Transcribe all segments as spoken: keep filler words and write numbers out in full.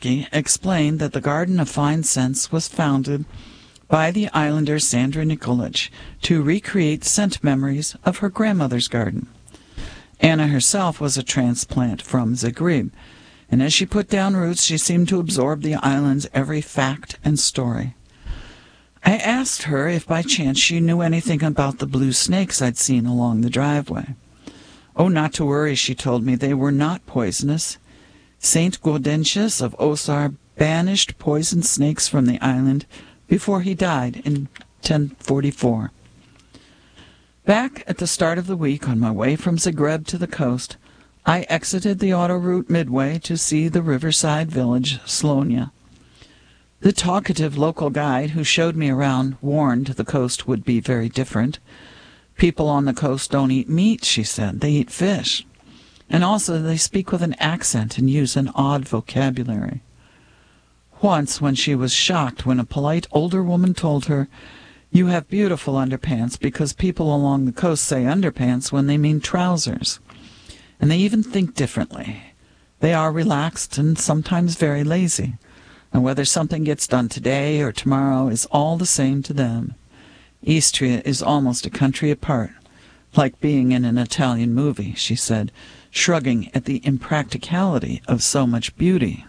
Tolsky explained that the Garden of Fine Scents was founded by the islander Sandra Nikolic to recreate scent memories of her grandmother's garden. Anna herself was a transplant from Zagreb, and as she put down roots, she seemed to absorb the island's every fact and story. I asked her if by chance she knew anything about the blue snakes I'd seen along the driveway. Oh, not to worry, she told me. They were not poisonous. Saint Gaudentius of Osar banished poison snakes from the island before he died in ten forty-four. Back at the start of the week, on my way from Zagreb to the coast, I exited the autoroute midway to see the riverside village, Slonia. The talkative local guide who showed me around warned the coast would be very different. People on the coast don't eat meat, she said. They eat fish. And also they speak with an accent and use an odd vocabulary. Once, when she was shocked when a polite older woman told her, "You have beautiful underpants," because people along the coast say underpants when they mean trousers. And they even think differently. They are relaxed and sometimes very lazy. And whether something gets done today or tomorrow is all the same to them. Istria is almost a country apart, like being in an Italian movie, she said, shrugging at the impracticality of so much beauty.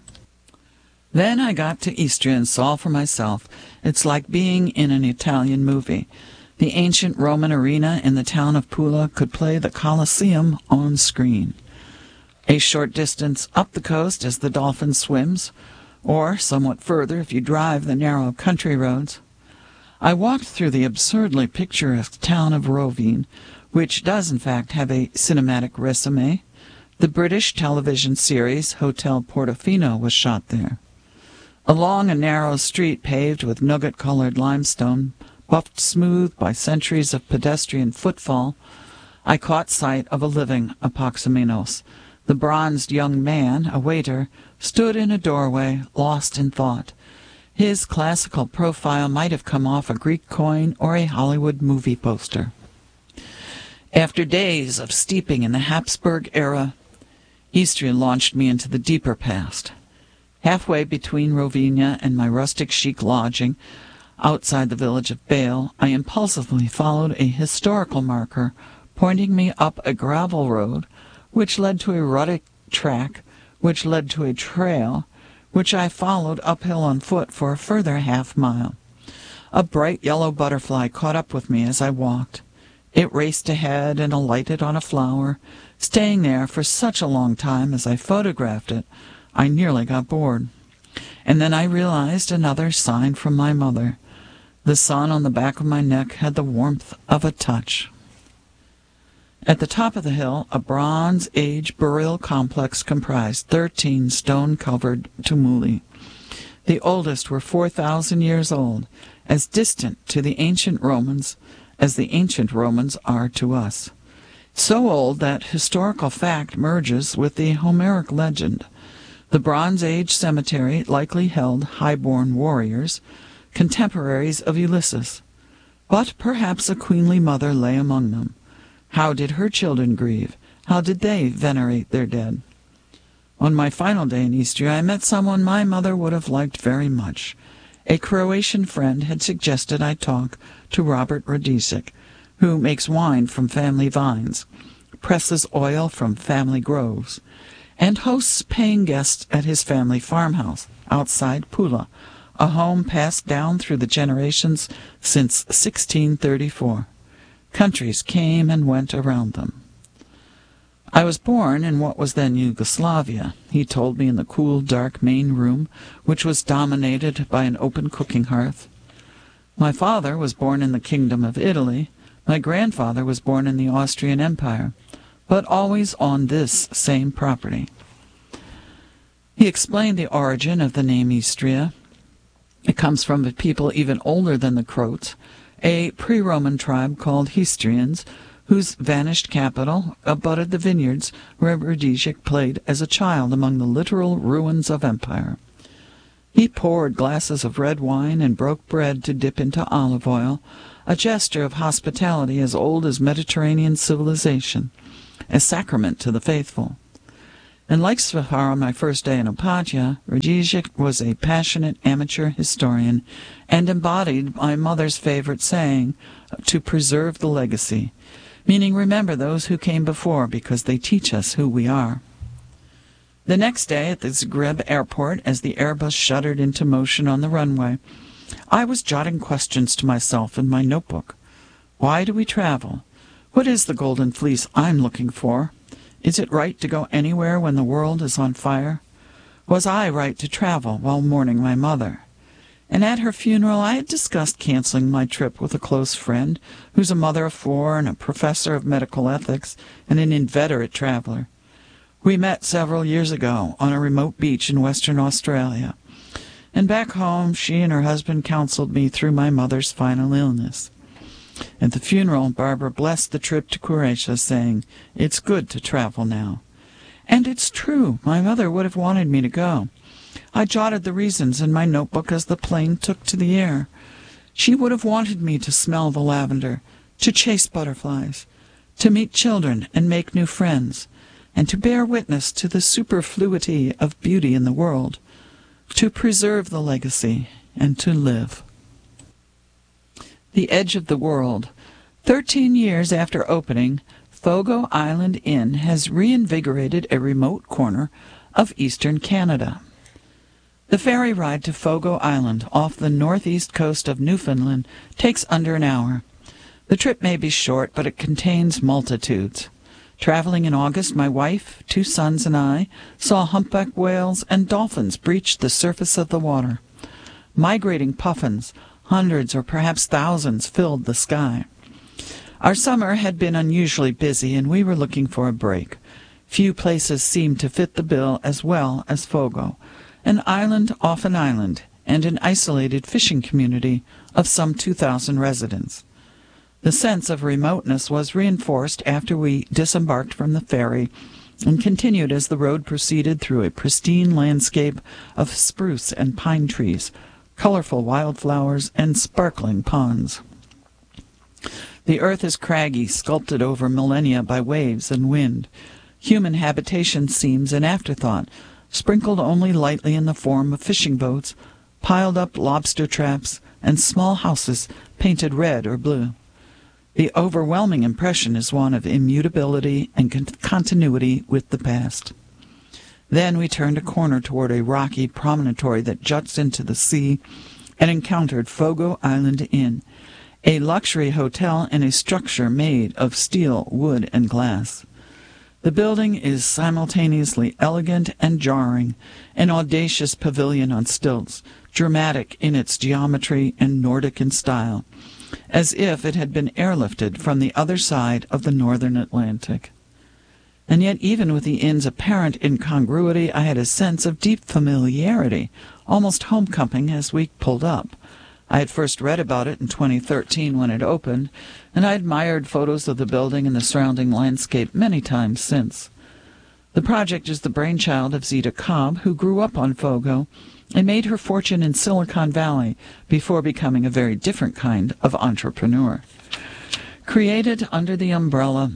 Then I got to Istria and saw for myself. It's like being in an Italian movie. The ancient Roman arena in the town of Pula could play the Colosseum on screen. A short distance up the coast as the dolphin swims, or somewhat further if you drive the narrow country roads. I walked through the absurdly picturesque town of Rovine, which does in fact have a cinematic resume. The British television series Hotel Portofino was shot there. Along a narrow street paved with nugget-colored limestone, buffed smooth by centuries of pedestrian footfall, I caught sight of a living Apoxamenos. The bronzed young man, a waiter, stood in a doorway, lost in thought. His classical profile might have come off a Greek coin or a Hollywood movie poster. After days of steeping in the Habsburg era, Istria launched me into the deeper past. Halfway between Rovina and my rustic chic lodging outside the village of Bale, I impulsively followed a historical marker pointing me up a gravel road which led to a rutted track, which led to a trail, which I followed uphill on foot for a further half mile. A bright yellow butterfly caught up with me as I walked. It raced ahead and alighted on a flower, staying there for such a long time as I photographed it, I nearly got bored. And then I realized another sign from my mother. The sun on the back of my neck had the warmth of a touch. At the top of the hill, a Bronze Age burial complex comprised thirteen stone-covered tumuli. The oldest were four thousand years old, as distant to the ancient Romans as the ancient Romans are to us. So old that historical fact merges with the Homeric legend. The Bronze Age cemetery likely held high-born warriors, contemporaries of Ulysses. But perhaps a queenly mother lay among them. How did her children grieve? How did they venerate their dead? On my final day in Istria, I met someone my mother would have liked very much. A Croatian friend had suggested I talk to Robert Radicic, who makes wine from family vines, presses oil from family groves, and hosts paying guests at his family farmhouse outside Pula, a home passed down through the generations since sixteen thirty-four. Countries came and went around them. I was born in what was then Yugoslavia, he told me in the cool, dark main room, which was dominated by an open cooking hearth. My father was born in the Kingdom of Italy. My grandfather was born in the Austrian Empire, but always on this same property. He explained the origin of the name Istria. It comes from a people even older than the Croats, a pre-Roman tribe called Histrians, whose vanished capital abutted the vineyards where Radicic played as a child among the literal ruins of empire. He poured glasses of red wine and broke bread to dip into olive oil, a gesture of hospitality as old as Mediterranean civilization, a sacrament to the faithful. And like Svihara, my first day in Upadhyaya, Rajija was a passionate amateur historian and embodied my mother's favorite saying, to preserve the legacy, meaning remember those who came before because they teach us who we are. The next day at the Zagreb airport, as the Airbus shuddered into motion on the runway, I was jotting questions to myself in my notebook. Why do we travel? What is the golden fleece I'm looking for? Is it right to go anywhere when the world is on fire? Was I right to travel while mourning my mother? And at her funeral I had discussed canceling my trip with a close friend, who's a mother of four and a professor of medical ethics and an inveterate traveler. We met several years ago on a remote beach in Western Australia, and back home she and her husband counseled me through my mother's final illness. At the funeral, Barbara blessed the trip to Croatia, saying, "It's good to travel now." And it's true, my mother would have wanted me to go. I jotted the reasons in my notebook as the plane took to the air. She would have wanted me to smell the lavender, to chase butterflies, to meet children and make new friends, and to bear witness to the superfluity of beauty in the world, to preserve the legacy, and to live. The Edge of the World. Thirteen years after opening, Fogo Island Inn has reinvigorated a remote corner of eastern Canada. The ferry ride to Fogo Island, off the northeast coast of Newfoundland, takes under an hour. The trip may be short, but it contains multitudes. Traveling in August, my wife, two sons, and I saw humpback whales and dolphins breach the surface of the water. Migrating puffins, hundreds or perhaps thousands, filled the sky. Our summer had been unusually busy, and we were looking for a break. Few places seemed to fit the bill as well as Fogo, an island off an island, and an isolated fishing community of some two thousand residents. The sense of remoteness was reinforced after we disembarked from the ferry and continued as the road proceeded through a pristine landscape of spruce and pine trees, colorful wildflowers, and sparkling ponds. The earth is craggy, sculpted over millennia by waves and wind. Human habitation seems an afterthought, sprinkled only lightly in the form of fishing boats, piled-up lobster traps, and small houses painted red or blue. The overwhelming impression is one of immutability and con- continuity with the past. Then we turned a corner toward a rocky promontory that juts into the sea and encountered Fogo Island Inn, a luxury hotel in a structure made of steel, wood, and glass. The building is simultaneously elegant and jarring, an audacious pavilion on stilts, dramatic in its geometry and Nordic in style, as if it had been airlifted from the other side of the northern Atlantic. And yet even with the inn's apparent incongruity, I had a sense of deep familiarity, almost homecoming as we pulled up. I had first read about it in twenty thirteen when it opened, and I admired photos of the building and the surrounding landscape many times since. The project is the brainchild of Zita Cobb, who grew up on Fogo and made her fortune in Silicon Valley before becoming a very different kind of entrepreneur. Created under the umbrella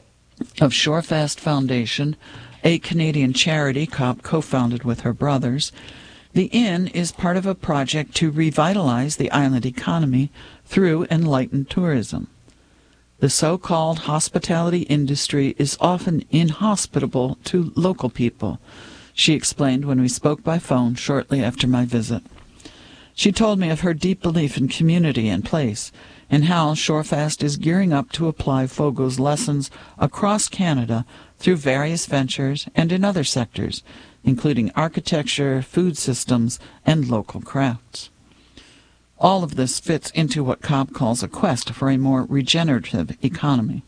of Shorefast Foundation, a Canadian charity Cobb co-founded with her brothers, the inn is part of a project to revitalize the island economy through enlightened tourism. The so-called hospitality industry is often inhospitable to local people, she explained when we spoke by phone shortly after my visit. She told me of her deep belief in community and place, and how Shorefast is gearing up to apply Fogo's lessons across Canada through various ventures and in other sectors, including architecture, food systems, and local crafts. All of this fits into what Cobb calls a quest for a more regenerative economy.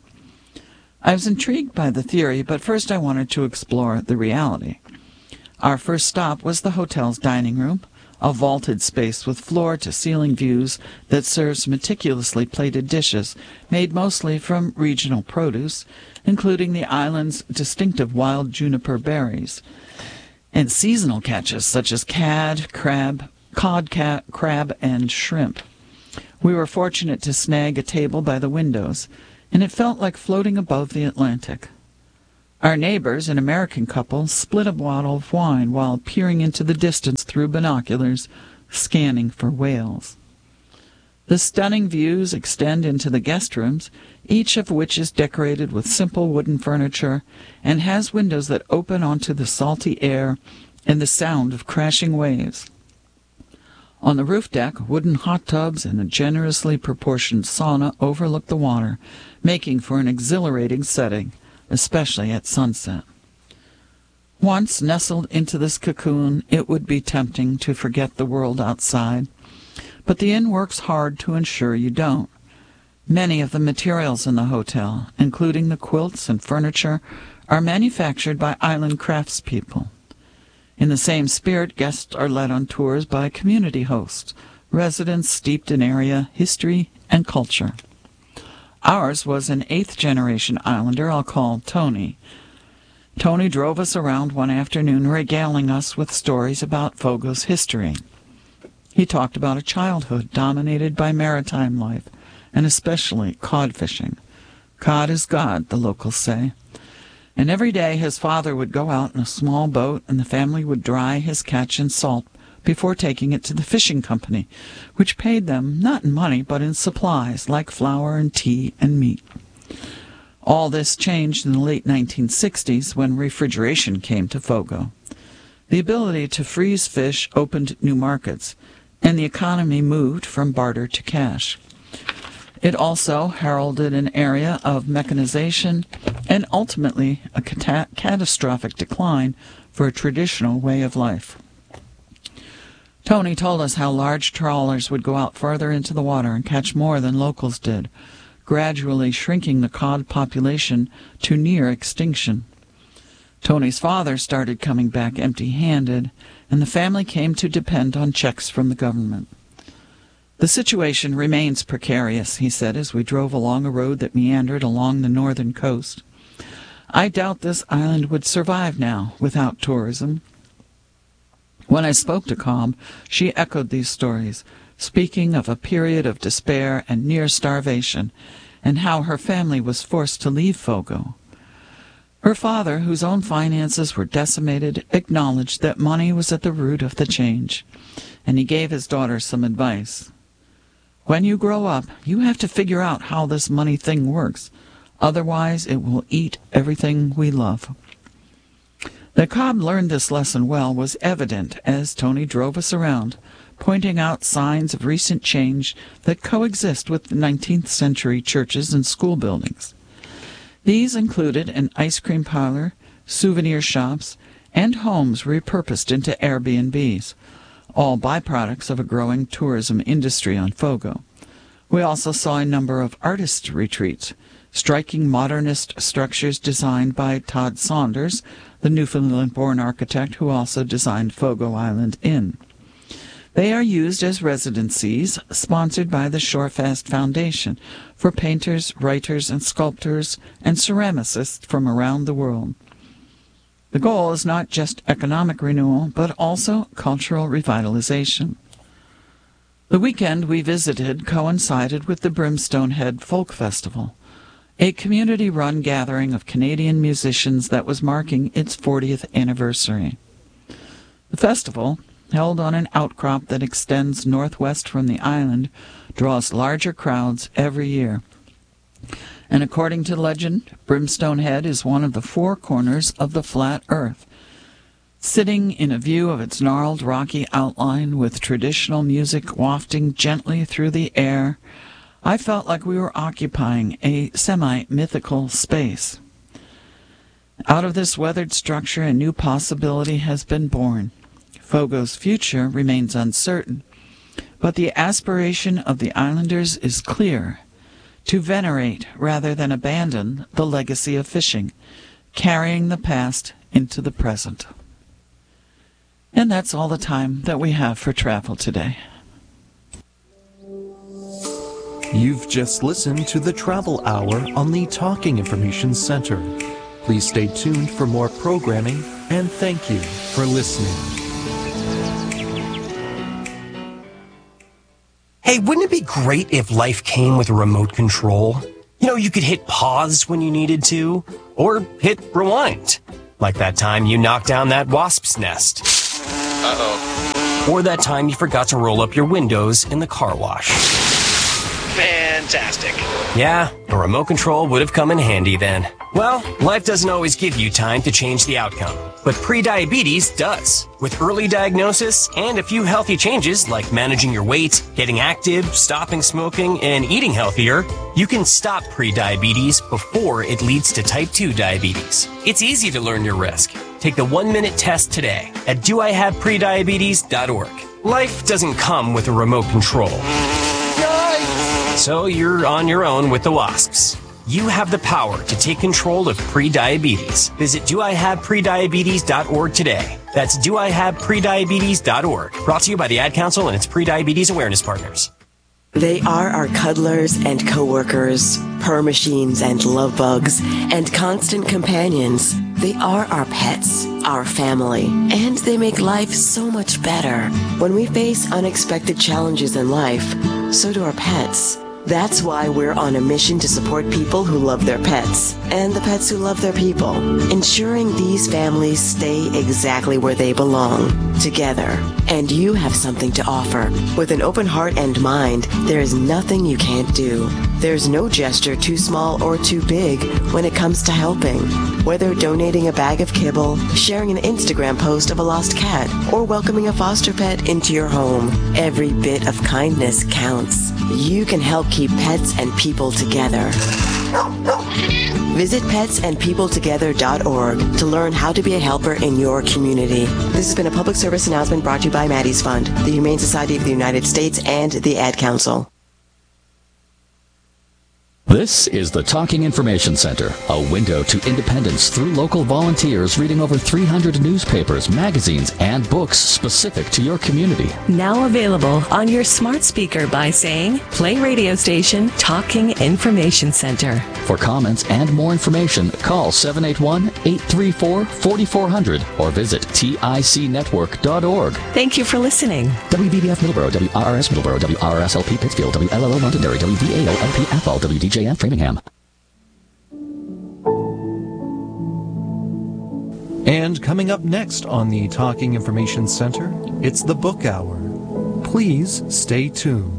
I was intrigued by the theory, but first I wanted to explore the reality. Our first stop was the hotel's dining room, a vaulted space with floor-to-ceiling views that serves meticulously plated dishes made mostly from regional produce, including the island's distinctive wild juniper berries, and seasonal catches such as cod, crab, cod, ca- crab, and shrimp. We were fortunate to snag a table by the windows, and it felt like floating above the Atlantic. Our neighbors, an American couple, split a bottle of wine while peering into the distance through binoculars, scanning for whales. The stunning views extend into the guest rooms, each of which is decorated with simple wooden furniture and has windows that open onto the salty air and the sound of crashing waves. On the roof deck, wooden hot tubs and a generously proportioned sauna overlook the water, making for an exhilarating setting, especially at sunset. Once nestled into this cocoon, it would be tempting to forget the world outside, but the inn works hard to ensure you don't. Many of the materials in the hotel, including the quilts and furniture, are manufactured by island craftspeople. In the same spirit, guests are led on tours by community hosts, residents steeped in area, history, and culture. Ours was an eighth-generation islander I'll call Tony. Tony drove us around one afternoon, regaling us with stories about Fogo's history. He talked about a childhood dominated by maritime life, and especially cod fishing. Cod is God, the locals say. And every day his father would go out in a small boat, and the family would dry his catch in salt before taking it to the fishing company, which paid them not in money but in supplies like flour and tea and meat. All this changed in the late nineteen sixties when refrigeration came to Fogo. The ability to freeze fish opened new markets, and the economy moved from barter to cash. It also heralded an era of mechanization and ultimately a cata- catastrophic decline for a traditional way of life. Tony told us how large trawlers would go out farther into the water and catch more than locals did, gradually shrinking the cod population to near extinction. Tony's father started coming back empty-handed, and the family came to depend on checks from the government. The situation remains precarious, he said as we drove along a road that meandered along the northern coast. I doubt this island would survive now without tourism. When I spoke to Cobb, she echoed these stories, speaking of a period of despair and near starvation, and how her family was forced to leave Fogo. Her father, whose own finances were decimated, acknowledged that money was at the root of the change, and he gave his daughter some advice. When you grow up, you have to figure out how this money thing works. Otherwise, it will eat everything we love. That Cobb learned this lesson well was evident as Tony drove us around, pointing out signs of recent change that coexist with the nineteenth century churches and school buildings. These included an ice cream parlor, souvenir shops, and homes repurposed into Airbnbs, all byproducts of a growing tourism industry on Fogo. We also saw a number of artist retreats, striking modernist structures designed by Todd Saunders, the Newfoundland-born architect who also designed Fogo Island Inn. They are used as residencies, sponsored by the Shorefast Foundation, for painters, writers, and sculptors, and ceramicists from around the world. The goal is not just economic renewal, but also cultural revitalization. The weekend we visited coincided with the Brimstone Head Folk Festival, a community-run gathering of Canadian musicians that was marking its fortieth anniversary. The festival, held on an outcrop that extends northwest from the island, draws larger crowds every year. And according to legend, Brimstone Head is one of the four corners of the flat earth. Sitting in a view of its gnarled rocky outline with traditional music wafting gently through the air, I felt like we were occupying a semi-mythical space. Out of this weathered structure, a new possibility has been born. Fogo's future remains uncertain, but the aspiration of the islanders is clear: to venerate rather than abandon the legacy of fishing, carrying the past into the present. And that's all the time that we have for travel today. You've just listened to the Travel Hour on the Talking Information Center. Please stay tuned for more programming, and thank you for listening. Hey, wouldn't it be great if life came with a remote control? You know, you could hit pause when you needed to, or hit rewind, like that time you knocked down that wasp's nest. Uh-oh. Or that time you forgot to roll up your windows in the car wash. Fantastic. Yeah, a remote control would have come in handy then. Well, life doesn't always give you time to change the outcome, but prediabetes does. With early diagnosis and a few healthy changes like managing your weight, getting active, stopping smoking, and eating healthier, you can stop prediabetes before it leads to type two diabetes. It's easy to learn your risk. Take the one-minute test today at do I have prediabetes dot org. Life doesn't come with a remote control. Yikes! So you're on your own with the wasps. You have the power to take control of prediabetes. Visit do I have prediabetes dot org today. That's do I have prediabetes dot org. Brought to you by the Ad Council and its Prediabetes Awareness Partners. They are our cuddlers and coworkers, purr machines and love bugs, and constant companions. They are our pets, our family, and they make life so much better. When we face unexpected challenges in life, so do our pets. That's why we're on a mission to support people who love their pets and the pets who love their people, ensuring these families stay exactly where they belong, together. And you have something to offer. With an open heart and mind, there is nothing you can't do. There's no gesture too small or too big when it comes to helping. Whether donating a bag of kibble, sharing an Instagram post of a lost cat, or welcoming a foster pet into your home, every bit of kindness counts. You can help keep pets and people together. Visit pets and people together dot org to learn how to be a helper in your community. This has been a public service announcement brought to you by Maddie's Fund, the Humane Society of the United States, and the Ad Council. This is the Talking Information Center, a window to independence through local volunteers reading over three hundred newspapers, magazines, and books specific to your community. Now available on your smart speaker by saying, play radio station Talking Information Center. For comments and more information, call seven eight one, eight three four, four four zero zero or visit tic network dot org. Thank you for listening. W B B F Middleborough, W R R S Middleborough, W R R S L P Pittsfield, W L L O Londonderry, W V A O L P Athol, W D J M Framingham. And coming up next on the Talking Information Center, it's the Book Hour. Please stay tuned.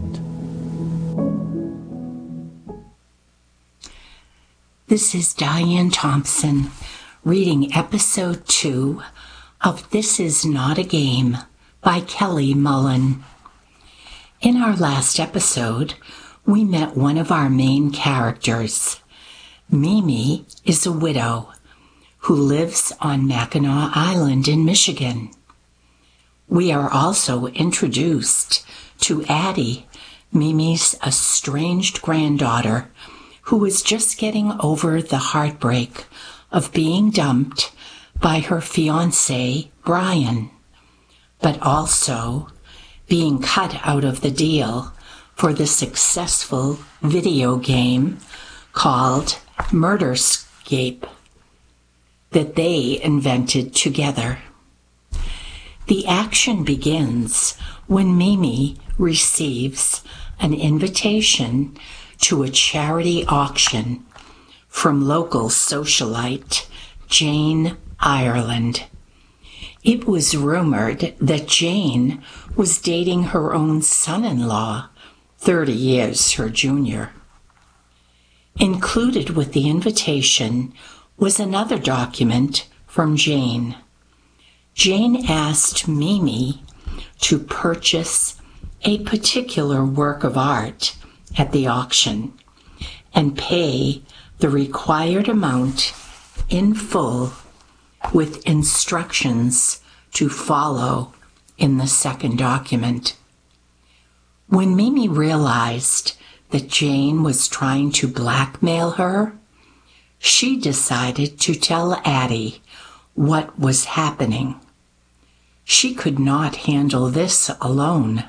This is Diane Thompson reading episode two of This Is Not a Game by Kelly Mullen. In our last episode, we met one of our main characters. Mimi is a widow who lives on Mackinac Island in Michigan. We are also introduced to Addie, Mimi's estranged granddaughter, who is just getting over the heartbreak of being dumped by her fiancé, Brian, but also being cut out of the deal for the successful video game called Murderscape that they invented together. The action begins when Mimi receives an invitation to a charity auction from local socialite Jane Ireland. It was rumored that Jane was dating her own son-in-law, thirty years her junior. Included with the invitation was another document from Jane. Jane asked Mimi to purchase a particular work of art at the auction and pay the required amount in full with instructions to follow in the second document. When Mimi realized that Jane was trying to blackmail her, she decided to tell Addie what was happening. She could not handle this alone.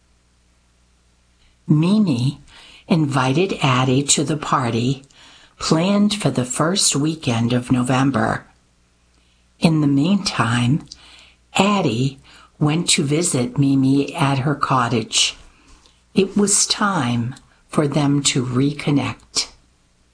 Mimi invited Addie to the party planned for the first weekend of November. In the meantime, Addie went to visit Mimi at her cottage. It was time for them to reconnect.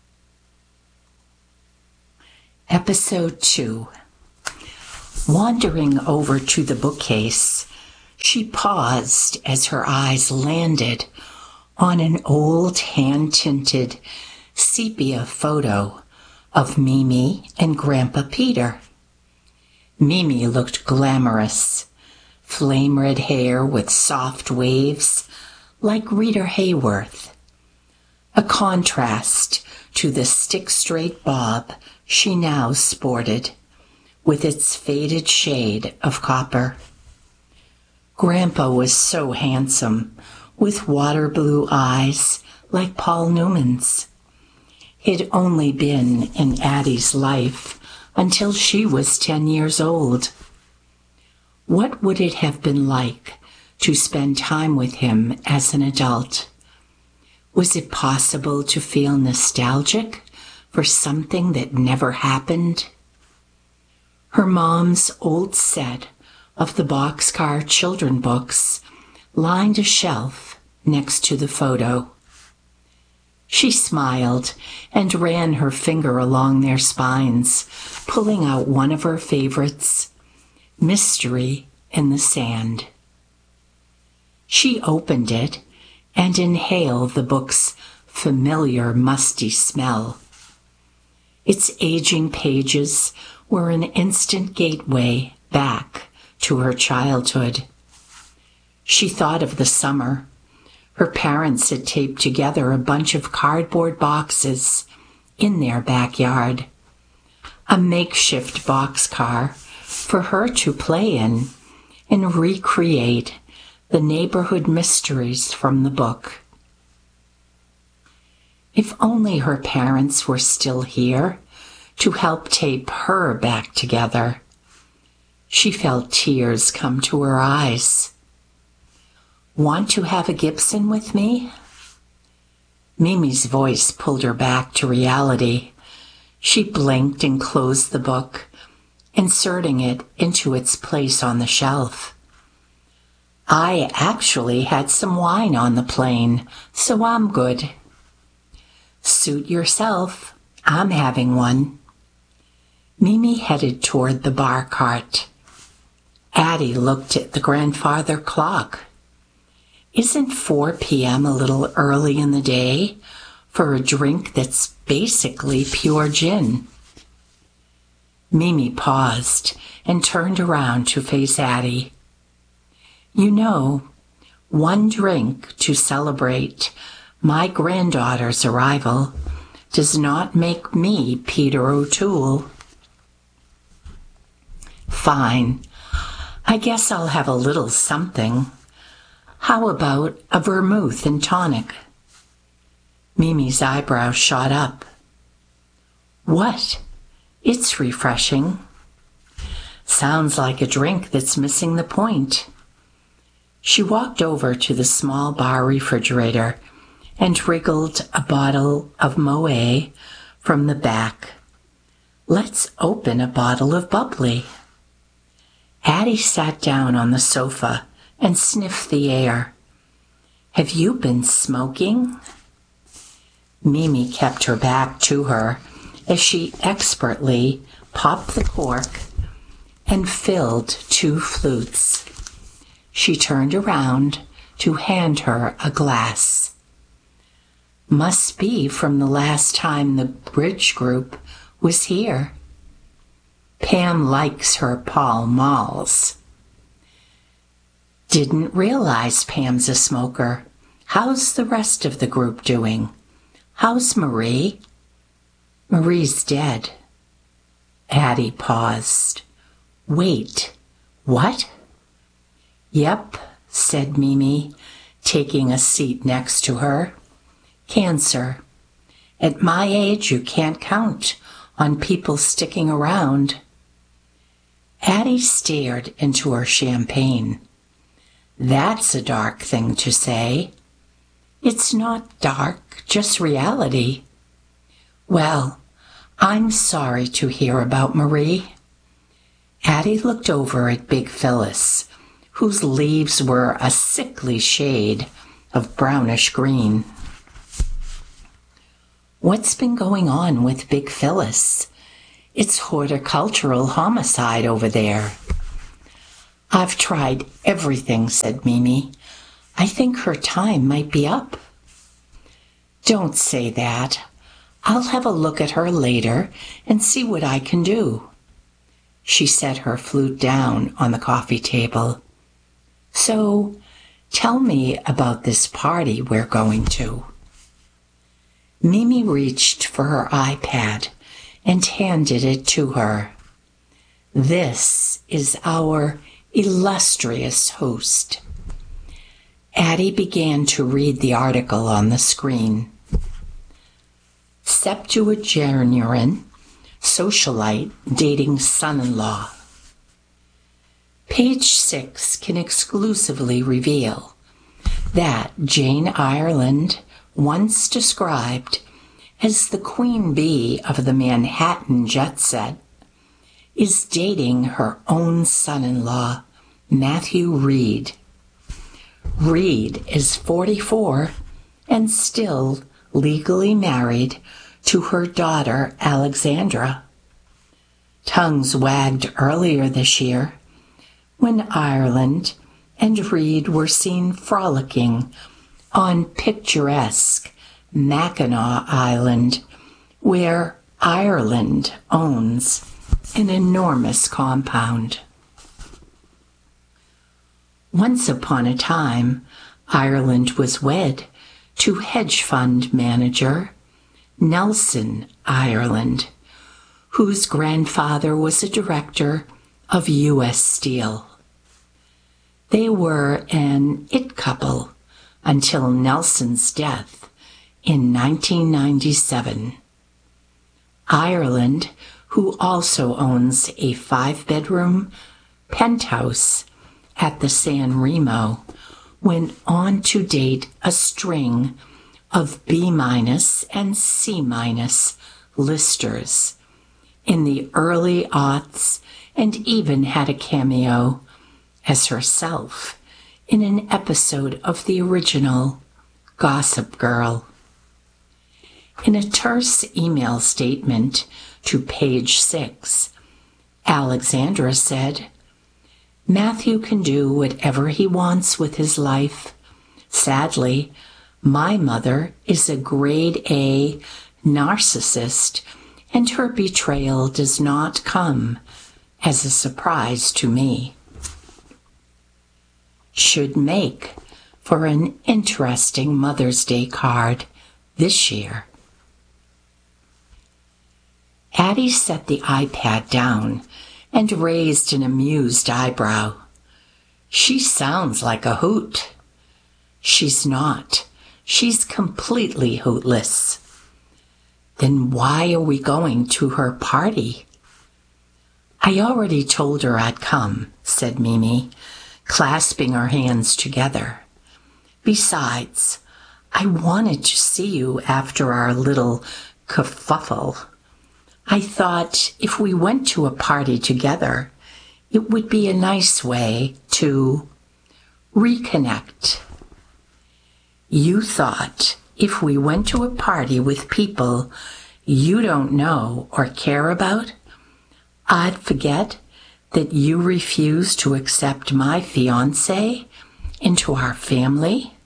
Episode two. Wandering over to the bookcase, she paused as her eyes landed on an old hand-tinted sepia photo of Mimi and Grandpa Peter. Mimi looked glamorous, flame-red hair with soft waves like Rita Hayworth, a contrast to the stick-straight bob she now sported, with its faded shade of copper. Grandpa was so handsome, with water blue eyes like Paul Newman's. He'd only been in Addie's life until she was ten years old. What would it have been like to spend time with him as an adult? Was it possible to feel nostalgic for something that never happened? Her mom's old set of the Boxcar children books lined a shelf next to the photo. She smiled and ran her finger along their spines, pulling out one of her favorites, Mystery in the Sand. She opened it and inhaled the book's familiar musty smell. Its aging pages were an instant gateway back to her childhood. She thought of the summer. Her parents had taped together a bunch of cardboard boxes in their backyard, a makeshift boxcar for her to play in and recreate the neighborhood mysteries from the book. If only her parents were still here to help tape her back together. She felt tears come to her eyes. Want to have a Gibson with me? Mimi's voice pulled her back to reality. She blinked and closed the book, inserting it into its place on the shelf. I actually had some wine on the plane, so I'm good. Suit yourself. I'm having one. Mimi headed toward the bar cart. Addie looked at the grandfather clock. Isn't four p.m. a little early in the day for a drink that's basically pure gin? Mimi paused and turned around to face Addie. You know, one drink to celebrate my granddaughter's arrival does not make me Peter O'Toole. Fine. I guess I'll have a little something. How about a vermouth and tonic? Mimi's eyebrows shot up. What? It's refreshing. Sounds like a drink that's missing the point. She walked over to the small bar refrigerator and wriggled a bottle of Moët from the back. Let's open a bottle of bubbly. Addie sat down on the sofa and sniffed the air. Have you been smoking? Mimi kept her back to her as she expertly popped the cork and filled two flutes. She turned around to hand her a glass. Must be from the last time the bridge group was here. Pam likes her Pall Malls. Didn't realize Pam's a smoker. How's the rest of the group doing? How's Marie? Marie's dead. Addie paused. Wait, what? Yep, said Mimi, taking a seat next to her. Cancer. At my age, you can't count on people sticking around. Addie stared into her champagne. That's a dark thing to say. It's not dark, just reality. Well, I'm sorry to hear about Marie. Addie looked over at Big Phyllis, whose leaves were a sickly shade of brownish green. What's been going on with Big Phyllis? It's horticultural homicide over there. I've tried everything, said Mimi. I think her time might be up. Don't say that. I'll have a look at her later and see what I can do. She set her flute down on the coffee table. So, tell me about this party we're going to. Mimi reached for her iPad and handed it to her. This is our illustrious host. Addie began to read the article on the screen. Septuagenarian socialite dating son-in-law. Page six can exclusively reveal that Jane Ireland, once described as the queen bee of the Manhattan jet set, is dating her own son-in-law, Matthew Reed. Reed is forty-four and still legally married to her daughter, Alexandra. Tongues wagged earlier this year when Ireland and Reed were seen frolicking on picturesque Mackinac Island, where Ireland owns an enormous compound. Once upon a time, Ireland was wed to hedge fund manager Nelson Ireland, whose grandfather was a director of U S Steel. They were an it couple until Nelson's death in nineteen ninety-seven. Ireland, who also owns a five-bedroom penthouse at the San Remo, went on to date a string of B-minus and C-minus listers in the early aughts, and even had a cameo as herself in an episode of the original Gossip Girl. In a terse email statement to Page Six, Alexandra said, Matthew can do whatever he wants with his life. Sadly, my mother is a grade A narcissist, and her betrayal does not come as a surprise to me. Should make for an interesting Mother's Day card this year. Addie set the iPad down and raised an amused eyebrow. She sounds like a hoot. She's not. She's completely hootless. Then why are we going to her party? I already told her I'd come, said Mimi, clasping her hands together. Besides, I wanted to see you after our little kerfuffle. I thought if we went to a party together, it would be a nice way to reconnect. You thought if we went to a party with people you don't know or care about, I'd forget that you refused to accept my fiancé into our family?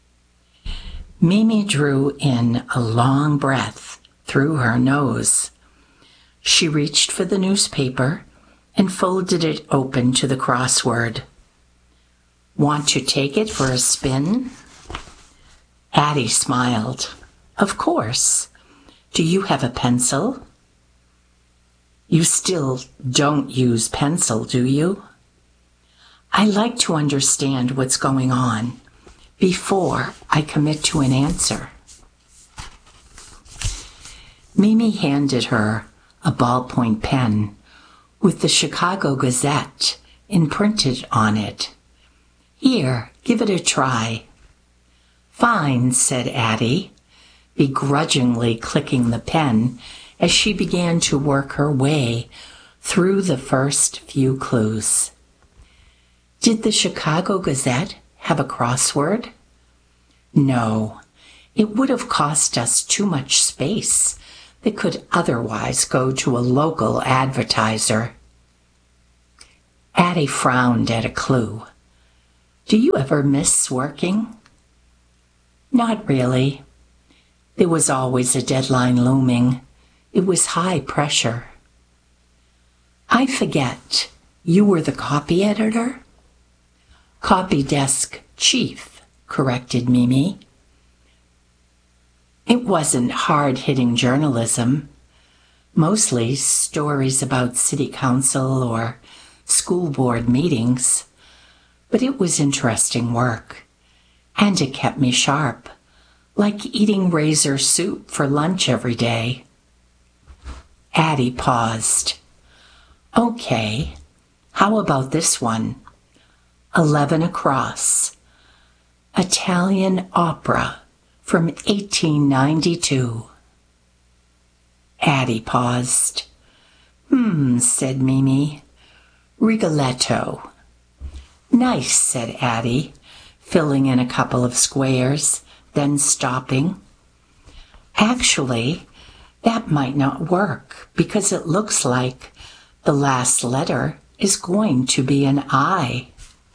Mimi drew in a long breath through her nose. She reached for the newspaper and folded it open to the crossword. Want to take it for a spin? Addie smiled. Of course. Do you have a pencil? You still don't use pencil, do you? I like to understand what's going on before I commit to an answer. Mimi handed her a ballpoint pen with the Chicago Gazette imprinted on it. Here, give it a try. Fine, said Addie, begrudgingly clicking the pen as she began to work her way through the first few clues. Did the Chicago Gazette have a crossword? No, it would have cost us too much space. that could otherwise go to a local advertiser. Addie frowned at a clue. Do you ever miss working? Not really. There was always a deadline looming. It was high pressure. I forget, you were the copy editor? Copy desk chief, corrected Mimi. It wasn't hard-hitting journalism. Mostly stories about city council or school board meetings. But it was interesting work. And it kept me sharp, like eating razor soup for lunch every day. Addie paused. Okay, how about this one? Eleven Across. Italian opera from eighteen ninety-two. Addie paused. Hmm, said Mimi. Rigoletto. Nice, said Addie, filling in a couple of squares, then stopping. Actually, that might not work because it looks like the last letter is going to be an I.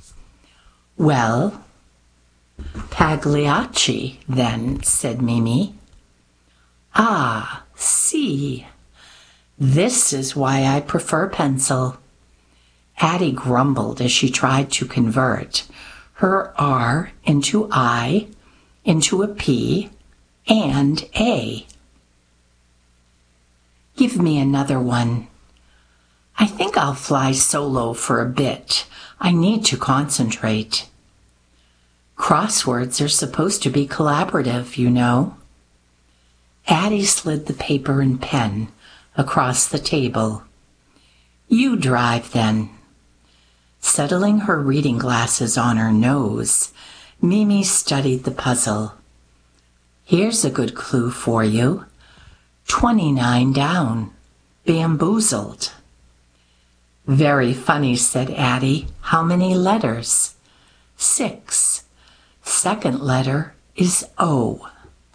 Well, Pagliacci, then, said Mimi. Ah, see. This is why I prefer pencil. Addie grumbled as she tried to convert her R into I, into a P, and A. Give me another one. I think I'll fly solo for a bit. I need to concentrate. Crosswords are supposed to be collaborative, you know. Addie slid the paper and pen across the table. You drive, then. Settling her reading glasses on her nose, Mimi studied the puzzle. Here's a good clue for you. Twenty-nine down. Bamboozled. Very funny, said Addie. How many letters? Six. Second letter is O.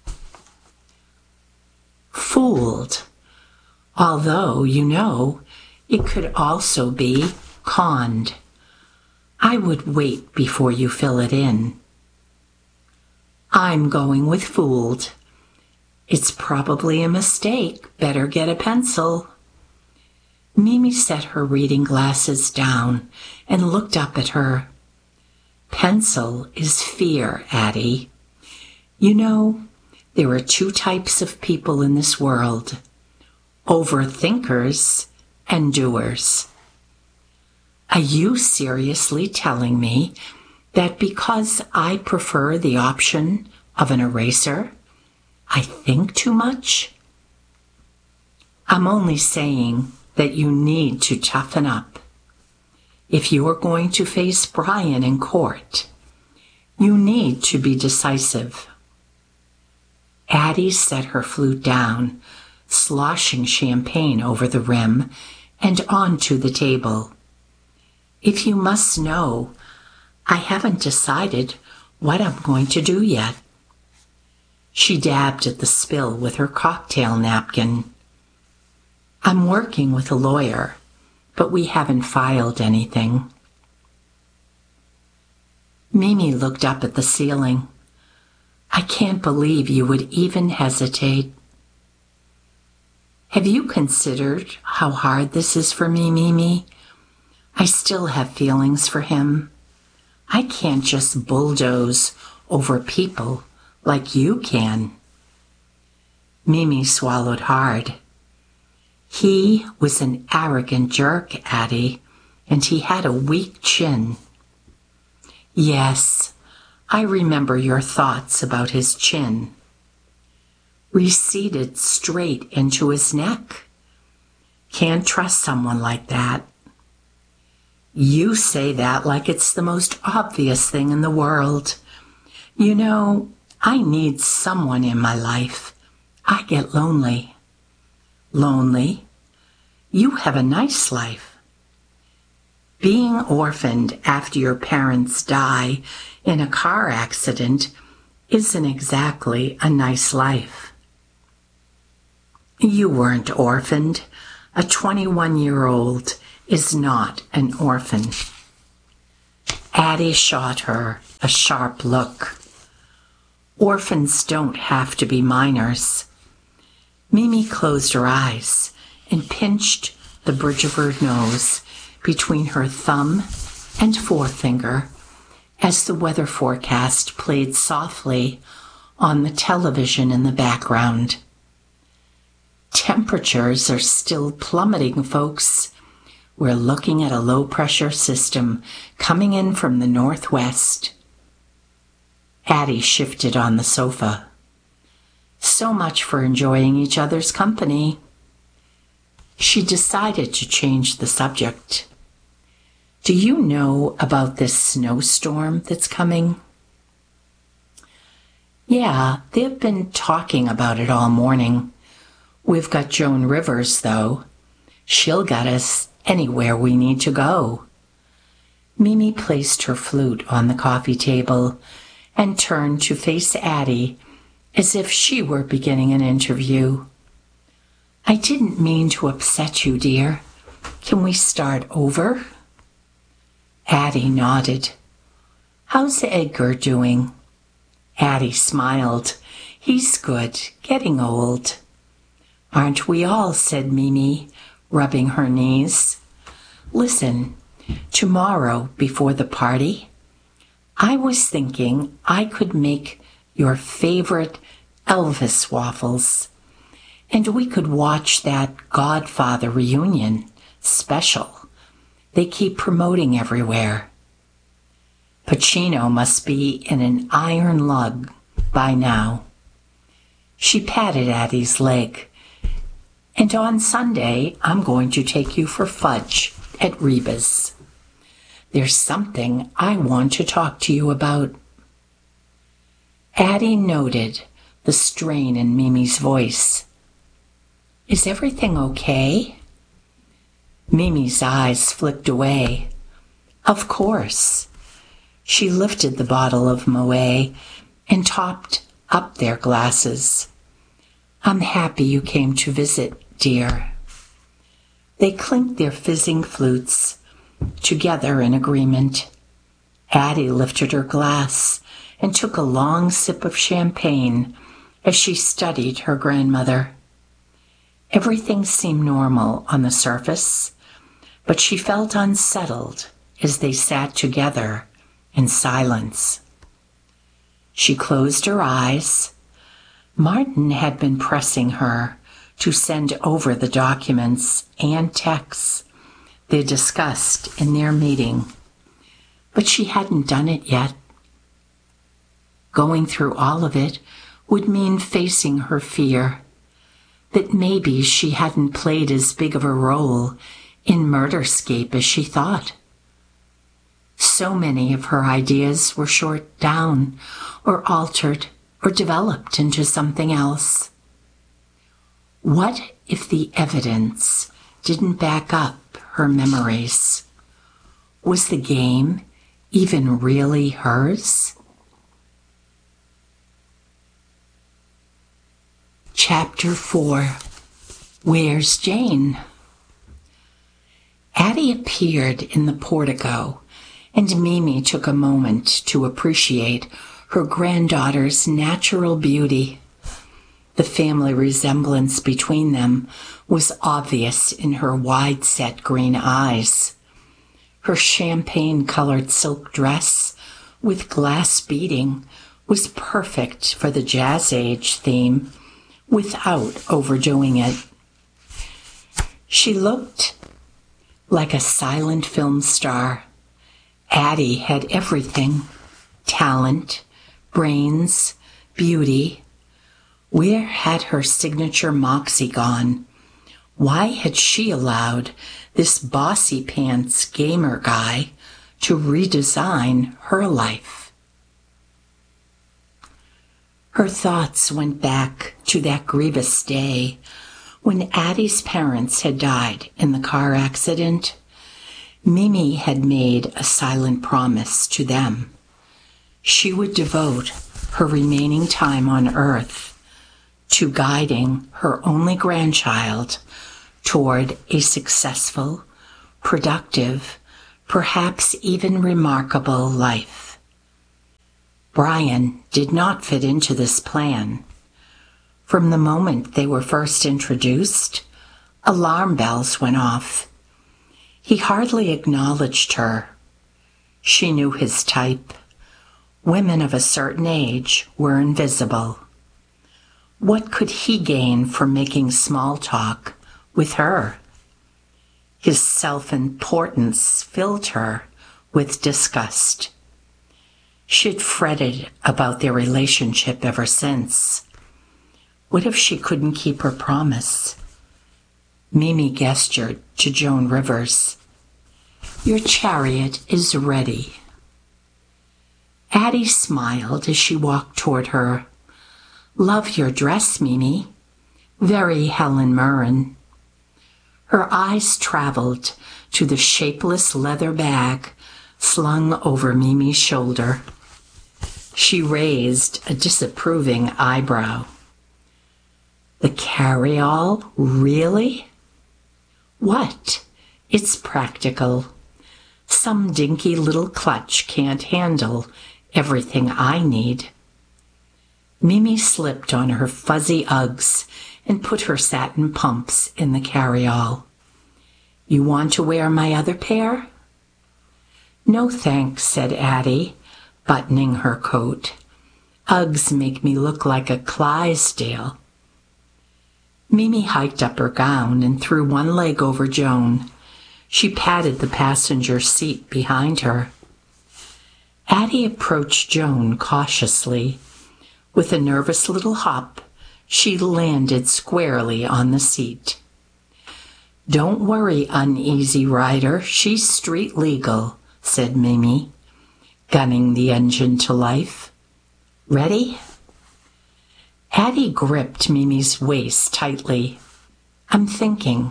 Fooled. Although, you know, it could also be conned. I would wait before you fill it in. I'm going with fooled. It's probably a mistake. Better get a pencil. Mimi set her reading glasses down and looked up at her. Pencil is fear, Addie. You know, there are two types of people in this world. Overthinkers and doers. Are you seriously telling me that because I prefer the option of an eraser, I think too much? I'm only saying that you need to toughen up. If you are going to face Brian in court, you need to be decisive. Addie set her flute down, sloshing champagne over the rim and onto the table. If you must know, I haven't decided what I'm going to do yet. She dabbed at the spill with her cocktail napkin. I'm working with a lawyer, but we haven't filed anything. Mimi looked up at the ceiling. I can't believe you would even hesitate. Have you considered how hard this is for me, Mimi? I still have feelings for him. I can't just bulldoze over people like you can. Mimi swallowed hard. He was an arrogant jerk, Addie, and he had a weak chin. Yes, I remember your thoughts about his chin. Receded straight into his neck. Can't trust someone like that. You say that like it's the most obvious thing in the world. You know, I need someone in my life. I get lonely. Lonely? You have a nice life. Being orphaned after your parents die in a car accident isn't exactly a nice life. You weren't orphaned. A twenty-one-year-old is not an orphan. Addie shot her a sharp look. Orphans don't have to be minors. Mimi closed her eyes and pinched the bridge of her nose between her thumb and forefinger as the weather forecast played softly on the television in the background. Temperatures are still plummeting, folks. We're looking at a low-pressure system coming in from the northwest. Addie shifted on the sofa. So much for enjoying each other's company. She decided to change the subject. Do you know about this snowstorm that's coming? Yeah, they've been talking about it all morning. We've got Joan Rivers, though. She'll get us anywhere we need to go. Mimi placed her flute on the coffee table and turned to face Addie as if she were beginning an interview. I didn't mean to upset you, dear. Can we start over? Addie nodded. How's Edgar doing? Addie smiled. He's good, getting old. Aren't we all, said Mimi, rubbing her knees. Listen, tomorrow before the party, I was thinking I could make your favorite Elvis waffles, and we could watch that Godfather reunion special they keep promoting everywhere. Pacino must be in an iron lug by now. She patted Addie's leg. And on Sunday, I'm going to take you for fudge at Reba's. There's something I want to talk to you about. Addie noted the strain in Mimi's voice. Is everything okay? Mimi's eyes flicked away. Of course. She lifted the bottle of Moet and topped up their glasses. I'm happy you came to visit, dear. They clinked their fizzing flutes, together in agreement. Addie lifted her glass and took a long sip of champagne as she studied her grandmother. Everything seemed normal on the surface, but she felt unsettled as they sat together in silence. She closed her eyes. Martin had been pressing her to send over the documents and texts they discussed in their meeting, but she hadn't done it yet. Going through all of it would mean facing her fear that maybe she hadn't played as big of a role in Murderscape as she thought. So many of her ideas were short down or altered or developed into something else. What if the evidence didn't back up her memories? Was the game even really hers? Chapter four. Where's Jane? Addie appeared in the portico, and Mimi took a moment to appreciate her granddaughter's natural beauty. The family resemblance between them was obvious in her wide-set green eyes. Her champagne-colored silk dress with glass beading was perfect for the Jazz Age theme without overdoing it. She looked like a silent film star. Addie had everything: talent, brains, beauty. Where had her signature moxie gone? Why had she allowed this bossy pants gamer guy to redesign her life? Her thoughts went back to that grievous day when Addie's parents had died in the car accident. Mimi had made a silent promise to them. She would devote her remaining time on Earth to guiding her only grandchild toward a successful, productive, perhaps even remarkable life. Brian did not fit into this plan. From the moment they were first introduced, alarm bells went off. He hardly acknowledged her. She knew his type. Women of a certain age were invisible. What could he gain from making small talk with her? His self-importance filled her with disgust. She'd fretted about their relationship ever since. What if she couldn't keep her promise? Mimi gestured to Joan Rivers. "Your chariot is ready." Addie smiled as she walked toward her. "Love your dress, Mimi. Very Helen Mirren." Her eyes traveled to the shapeless leather bag slung over Mimi's shoulder. She raised a disapproving eyebrow. "The carryall, really?" "What? It's practical. Some dinky little clutch can't handle everything I need." Mimi slipped on her fuzzy Uggs and put her satin pumps in the carryall. "You want to wear my other pair?" "No, thanks," said Addie, buttoning her coat. "Uggs make me look like a Clydesdale." Mimi hiked up her gown and threw one leg over Joan. She patted the passenger seat behind her. Addie approached Joan cautiously. With a nervous little hop, she landed squarely on the seat. "Don't worry, uneasy rider, she's street legal," said Mimi, gunning the engine to life. "Ready?" Addie gripped Mimi's waist tightly. "I'm thinking."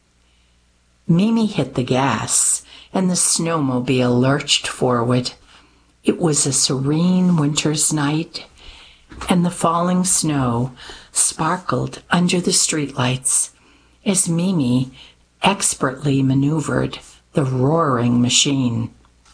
Mimi hit the gas, and the snowmobile lurched forward. It was a serene winter's night, and the falling snow sparkled under the streetlights as Mimi expertly maneuvered the roaring machine.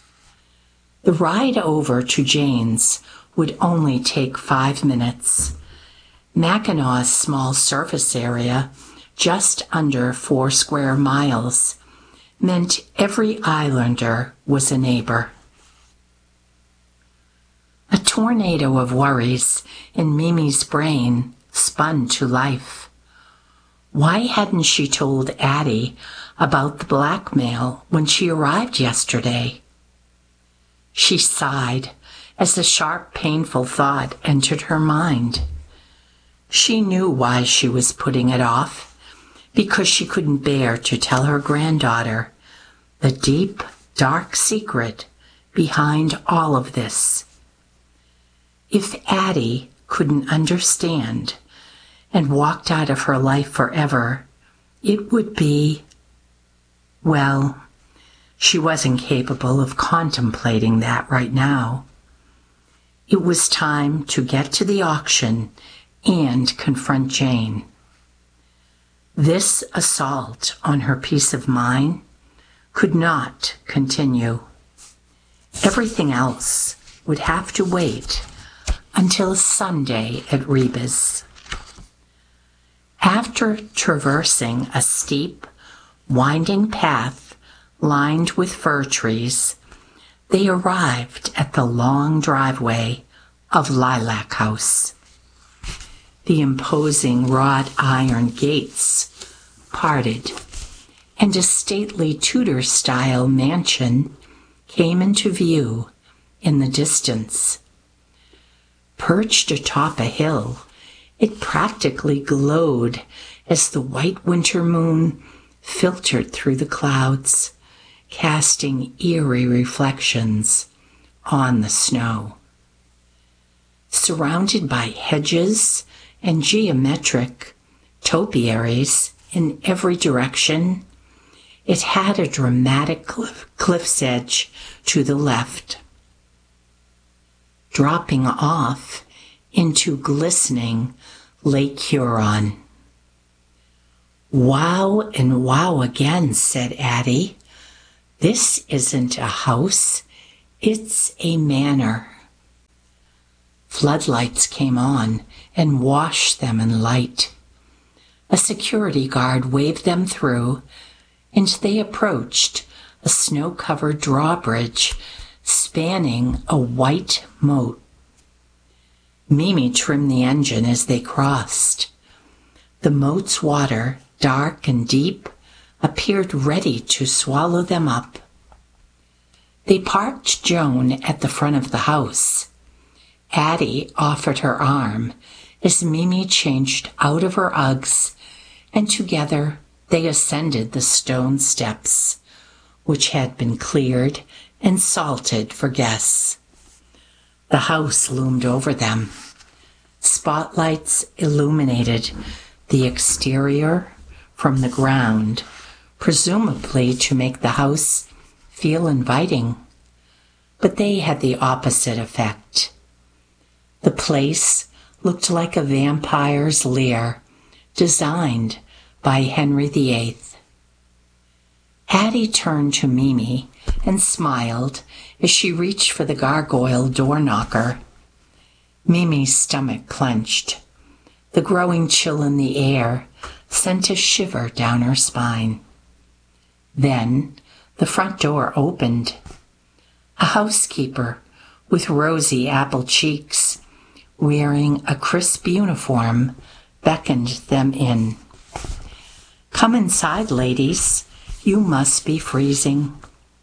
The ride over to Jane's would only take five minutes. Mackinaw's small surface area, just under four square miles, meant every islander was a neighbor. A tornado of worries in Mimi's brain spun to life. Why hadn't she told Addie about the blackmail when she arrived yesterday? She sighed as the sharp, painful thought entered her mind. She knew why she was putting it off, because she couldn't bear to tell her granddaughter the deep, dark secret behind all of this. If Addie couldn't understand and walked out of her life forever, it would be, well, she wasn't capable of contemplating that right now. It was time to get to the auction and confront Jane. This assault on her peace of mind could not continue. Everything else would have to wait until Sunday at Reba's. After traversing a steep, winding path lined with fir trees, they arrived at the long driveway of Lilac House. The imposing wrought iron gates parted, and a stately Tudor-style mansion came into view in the distance. Perched atop a hill, it practically glowed as the white winter moon filtered through the clouds, casting eerie reflections on the snow. Surrounded by hedges and geometric topiaries in every direction, it had a dramatic cliff, cliff's edge to the left, dropping off into glistening, Lake Huron. Wow and wow again, said Addie. This isn't a house, it's a manor. Floodlights came on and washed them in light. A security guard waved them through, and they approached a snow-covered drawbridge spanning a white moat. Mimi trimmed the engine as they crossed. The moat's water, dark and deep, appeared ready to swallow them up. They parked Joan at the front of the house. Addie offered her arm as Mimi changed out of her Uggs, and together they ascended the stone steps, which had been cleared and salted for guests. The house loomed over them. Spotlights illuminated the exterior from the ground, presumably to make the house feel inviting. But they had the opposite effect. The place looked like a vampire's lair, designed by Henry the Eighth. Addie turned to Mimi and smiled as she reached for the gargoyle door knocker. Mimi's stomach clenched. The growing chill in the air sent a shiver down her spine. Then the front door opened. A housekeeper with rosy apple cheeks, wearing a crisp uniform, beckoned them in. Come inside, ladies. You must be freezing.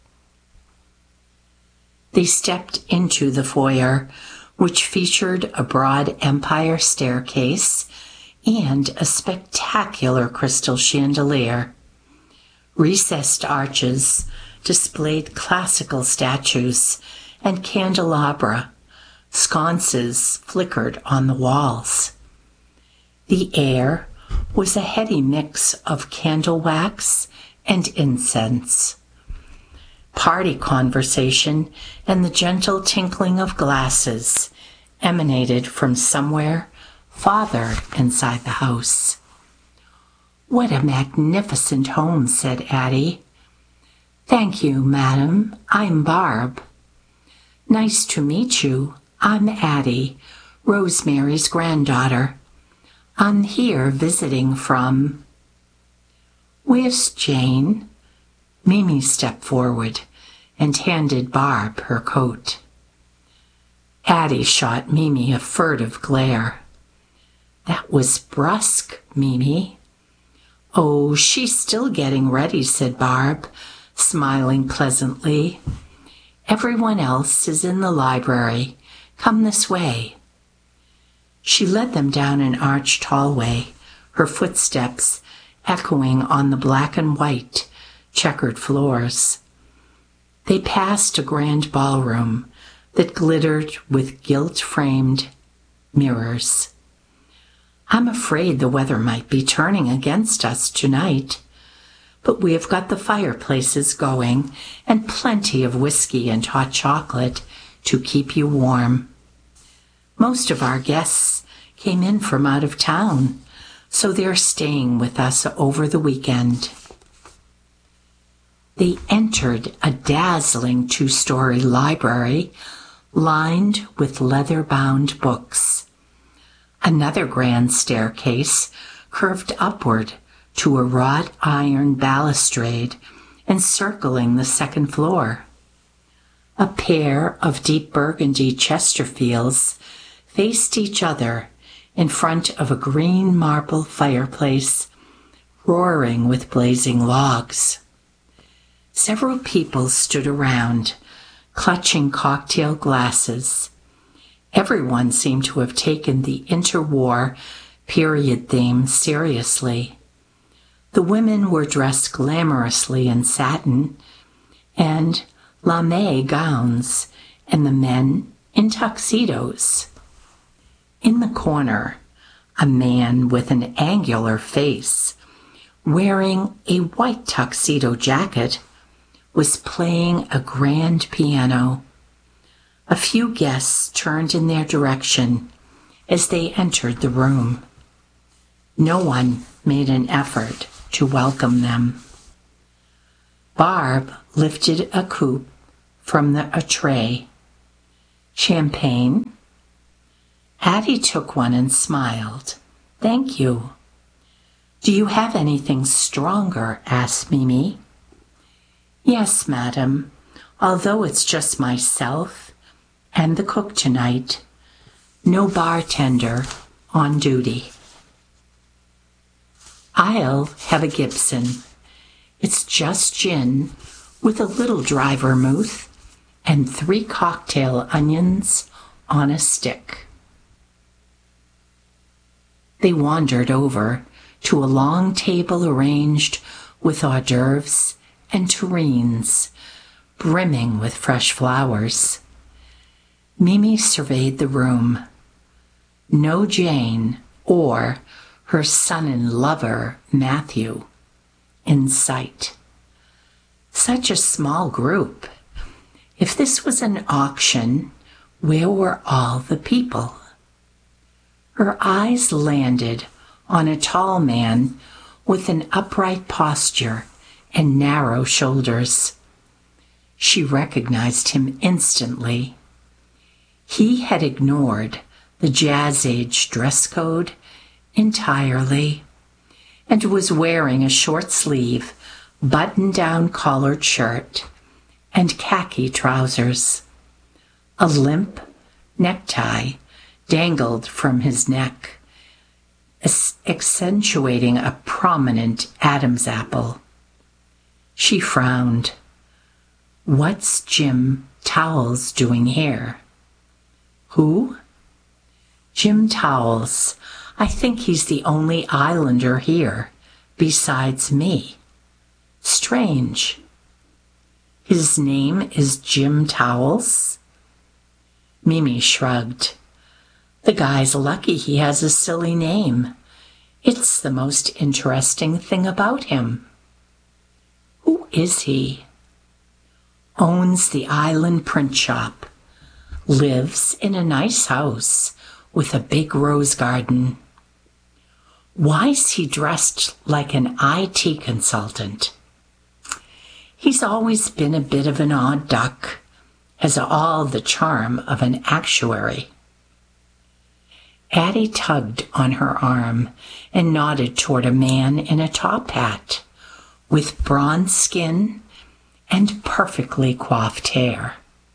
They stepped into the foyer, which featured a broad empire staircase and a spectacular crystal chandelier. Recessed arches displayed classical statues and candelabra. Sconces flickered on the walls. The air was a heady mix of candle wax and incense. Party conversation and the gentle tinkling of glasses emanated from somewhere farther inside the house. What a magnificent home, said Addie. Thank you, madam. I'm Barb. Nice to meet you. I'm Addie, Rosemary's granddaughter. I'm here visiting from... Where's Jane? Mimi stepped forward and handed Barb her coat. Addie shot Mimi a furtive glare. That was brusque, Mimi. Oh, she's still getting ready, said Barb, smiling pleasantly. Everyone else is in the library. Come this way. She led them down an arched hallway, her footsteps echoing on the black and white checkered floors. They passed a grand ballroom that glittered with gilt-framed mirrors. I'm afraid the weather might be turning against us tonight, but we have got the fireplaces going and plenty of whiskey and hot chocolate to keep you warm. Most of our guests came in from out of town, so they're staying with us over the weekend. They entered a dazzling two-story library lined with leather-bound books. Another grand staircase curved upward to a wrought iron balustrade encircling the second floor. A pair of deep burgundy Chesterfields faced each other in front of a green marble fireplace roaring with blazing logs. Several people stood around, clutching cocktail glasses. Everyone seemed to have taken the interwar period theme seriously. The women were dressed glamorously in satin and lame gowns, and the men in tuxedos. In the corner, a man with an angular face, wearing a white tuxedo jacket, was playing a grand piano. A few guests turned in their direction as they entered the room. No one made an effort to welcome them. Barb lifted a coupe from the, a tray. Champagne? Addie took one and smiled. Thank you. Do you have anything stronger? Asked Mimi. Yes, madam, although it's just myself and the cook tonight. No bartender on duty. I'll have a Gibson. It's just gin with a little dry vermouth and three cocktail onions on a stick. They wandered over to a long table arranged with hors d'oeuvres and terrines, brimming with fresh flowers. Mimi surveyed the room. No Jane or her son and lover, Matthew, in sight. Such a small group. If this was an auction, where were all the people? Her eyes landed on a tall man with an upright posture and narrow shoulders. She recognized him instantly. He had ignored the jazz-age dress code entirely and was wearing a short-sleeve, button-down collared shirt and khaki trousers. A limp necktie dangled from his neck, accentuating a prominent Adam's apple. She frowned. What's Jim Towles doing here? Who? Jim Towles. I think he's the only islander here, besides me. Strange. His name is Jim Towles? Mimi shrugged. The guy's lucky he has a silly name. It's the most interesting thing about him. Who is he? Owns the island print shop. Lives in a nice house with a big rose garden. Why's he dressed like an I T consultant? He's always been a bit of an odd duck, has all the charm of an actuary. Addie tugged on her arm and nodded toward a man in a top hat with bronze skin and perfectly coiffed hair.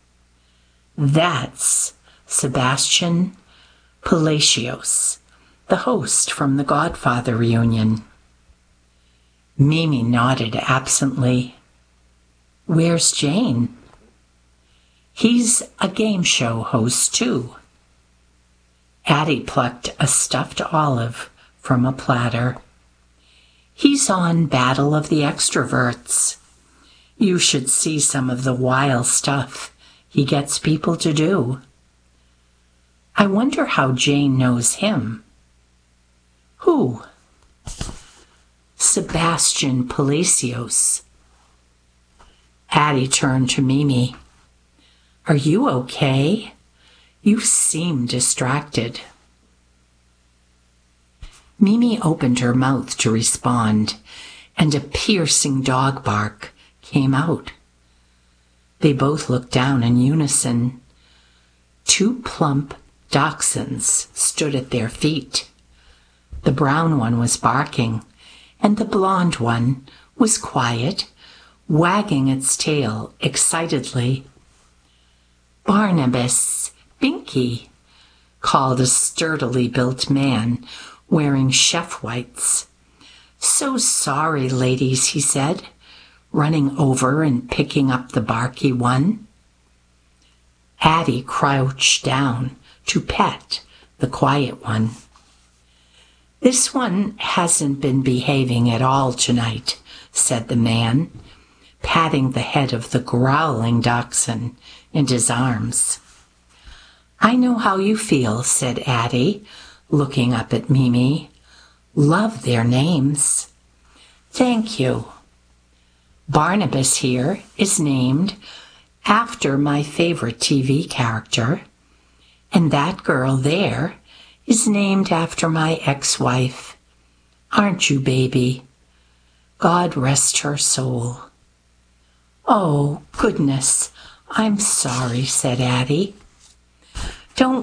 That's Sebastian Palacios, the host from the Godfather reunion. Mimi nodded absently. Where's Jane? He's a game show host, too. Addie plucked a stuffed olive from a platter. He's on Battle of the Extroverts. You should see some of the wild stuff he gets people to do. I wonder how Jane knows him. Who? Sebastian Palacios. Addie turned to Mimi. Are you okay? You seem distracted. Mimi opened her mouth to respond, and a piercing dog bark came out. They both looked down in unison. Two plump dachshunds stood at their feet. The brown one was barking, and the blonde one was quiet, wagging its tail excitedly. Barnabas, Binky, called a sturdily built man wearing chef whites. So sorry, ladies, he said, running over and picking up the barky one. Addie crouched down to pet the quiet one. This one hasn't been behaving at all tonight, said the man, patting the head of the growling dachshund in his arms. I know how you feel, said Addie, looking up at Mimi. Love their names. Thank you. Barnabas here is named after my favorite T V character, and that girl there is named after my ex-wife. Aren't you, baby? God rest her soul. Oh, goodness, I'm sorry, said Addie. Don't